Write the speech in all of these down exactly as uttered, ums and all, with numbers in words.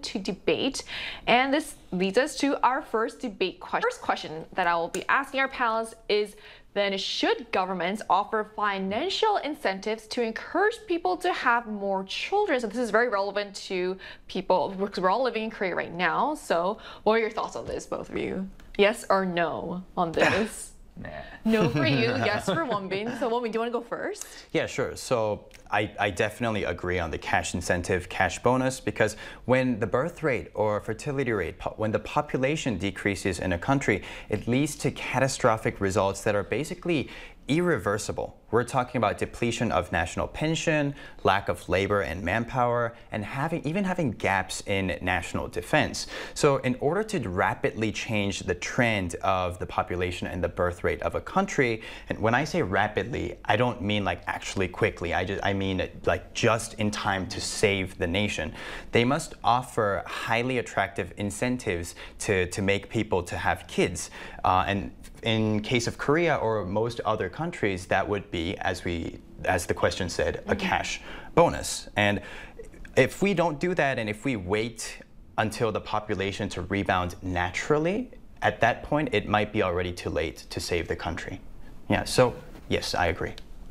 to debate. And this leads us to our first debate question. First question that I will be asking our panelists is, then should governments offer financial incentives to encourage people to have more children? So this is very relevant to people because we're all living in Korea right now. So what are your thoughts on this, both of you? Yes or no on this? Nah. No for you, yes for Wonbin. So Wonbin, do you want to go first? Yeah, sure. So I, I definitely agree on the cash incentive, cash bonus, because when the birth rate or fertility rate, when the population decreases in a country, it leads to catastrophic results that are basically irreversible. We're talking about depletion of national pension, lack of labor and manpower, and having even having gaps in national defense. So in order to rapidly change the trend of the population and the birth rate of a country, and when I say rapidly, I don't mean like actually quickly, I just I mean like just in time to save the nation. They must offer highly attractive incentives to, to make people to have kids. Uh, and in case of Korea or most other countries, that would be, as we, as the question said, a cash bonus. And if we don't do that, and if we wait until the population to rebound naturally, at that point, it might be already too late to save the country. Yeah, so yes, I agree.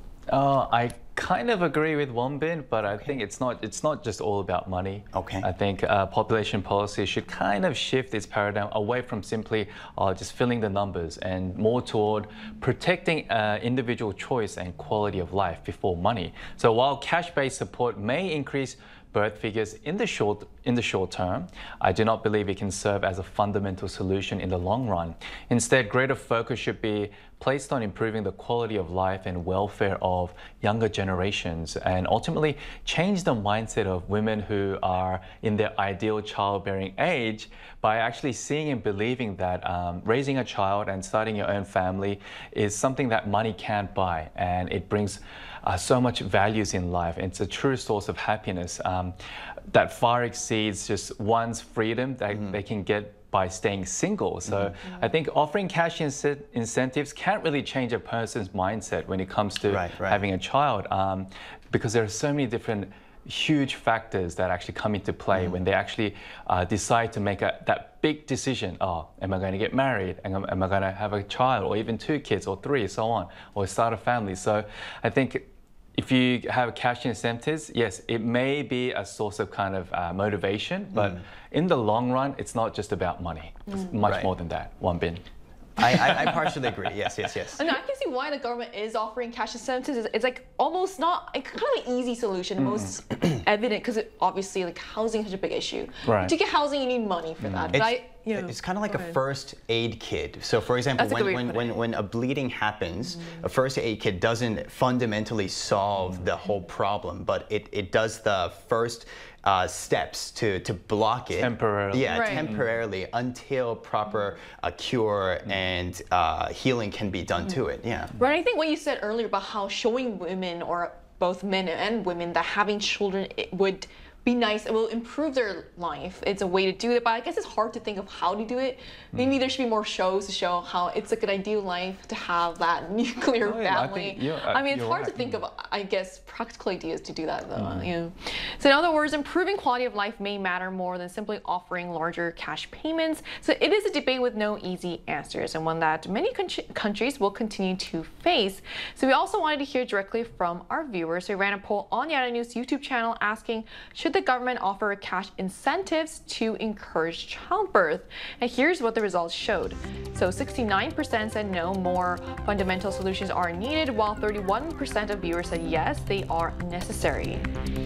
Uh, I kind of agree with Wonbin, but I think it's not it's not just all about money. Okay. I think uh, population policy should kind of shift its paradigm away from simply uh, just filling the numbers and more toward protecting uh, individual choice and quality of life before money. So while cash-based support may increase birth figures in the short in the short term, I do not believe it can serve as a fundamental solution in the long run. Instead, greater focus should be placed on improving the quality of life and welfare of younger generations, and ultimately change the mindset of women who are in their ideal childbearing age by actually seeing and believing that um, raising a child and starting your own family is something that money can't buy, and it brings uh, so much values in life. It's a true source of happiness um, that far exceeds just one's freedom that mm-hmm. they can get by staying single. So mm-hmm. I think offering cash in- incentives can't really change a person's mindset when it comes to right, right. having a child, um, because there are so many different huge factors that actually come into play mm. when they actually uh, decide to make a, that big decision. Oh, am I going to get married? Am, am I going to have a child, or even two kids or three, so on, or start a family? So I think if you have cash incentives, yes, it may be a source of kind of uh, motivation, but mm. in the long run, it's not just about money. It's mm. much right. more than that. Wonbin. I, I, I partially agree. Yes, yes, yes. And I can see why the government is offering cash incentives. It's like almost not like kind of an easy solution, mm. most evident, because obviously like housing is such a big issue. Right. To get housing, you need money for mm. that. But it's, I, you know, it's kind of like a ahead. first aid kit. So for example, when, when, when, when a bleeding happens, mm. a first aid kit doesn't fundamentally solve mm. the whole problem, but it, it does the first Uh, steps to, to block it. Temporarily. Yeah, right. temporarily until proper uh, cure and uh, healing can be done to it. Yeah. Right, I think what you said earlier about how showing women, or both men and women, that having children it would be nice, it will improve their life. It's a way to do it, but I guess it's hard to think of how to do it. Maybe there should be more shows to show how it's like an ideal life to have that nuclear oh, yeah, family. I, think, uh, I mean, it's hard right. to think of, I guess, practical ideas to do that, though. Mm. You know? So in other words, improving quality of life may matter more than simply offering larger cash payments. So it is a debate with no easy answers, and one that many con- countries will continue to face. So we also wanted to hear directly from our viewers. So we ran a poll on Yada News YouTube channel asking, should the government offer cash incentives to encourage childbirth? And here's what the results showed. So sixty-nine percent said no, more fundamental solutions are needed, while thirty-one percent of viewers said yes, they are necessary.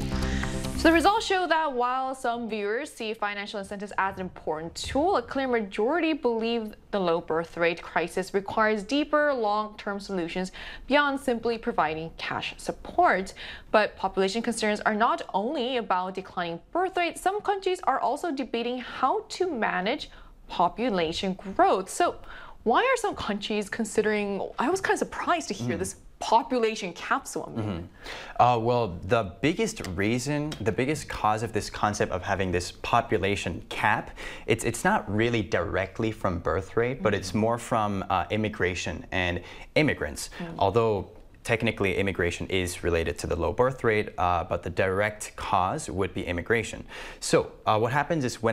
So the results show that while some viewers see financial incentives as an important tool, a clear majority believe the low birth rate crisis requires deeper, long-term solutions beyond simply providing cash support. But population concerns are not only about declining birth rates. Some countries are also debating how to manage population growth. So why are some countries considering, I was kind of surprised to hear mm. this population capsule? Mm-hmm. uh, well, the biggest reason, the biggest cause of this concept of having this population cap, it's it's not really directly from birth rate, mm-hmm. but it's more from uh, immigration and immigrants. Mm-hmm. Although technically immigration is related to the low birth rate, uh, but the direct cause would be immigration. So uh, what happens is when